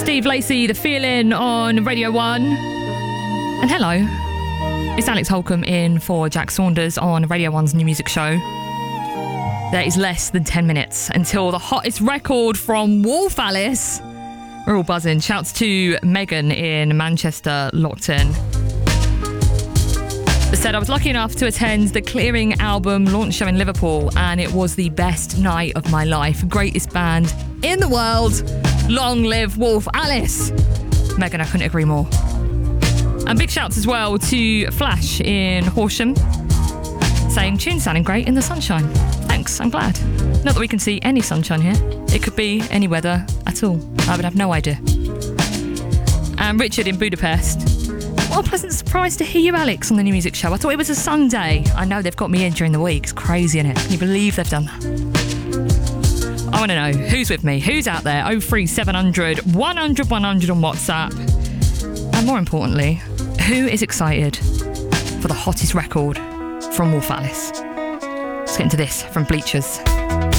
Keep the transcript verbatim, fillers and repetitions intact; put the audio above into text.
Steve Lacey, The Feeling on Radio one. And hello, it's Alex Holcomb in for Jack Saunders on Radio one's New Music Show. There is less than ten minutes until the hottest record from Wolf Alice. We're all buzzing. Shouts to Megan in Manchester, locked in. Said I was lucky enough to attend the Clearing album launch show in Liverpool, and it was the best night of my life. Greatest band in the world. Long live Wolf Alice. Megan, I couldn't agree more. And big shouts as well to Flash in Horsham, saying tune sounding great in the sunshine. Thanks, I'm glad. Not that we can see any sunshine here. It could be any weather at all. I would have no idea. And Richard in Budapest. What a pleasant surprise to hear you, Alex, on the New Music Show. I thought it was a Sunday. I know they've got me in during the week. It's crazy, isn't it? Can you believe they've done that? I want to know who's with me, who's out there. oh three seven hundred, one hundred, one hundred on WhatsApp. And more importantly, who is excited for the hottest record from Wolf Alice? Let's get into this from Bleachers.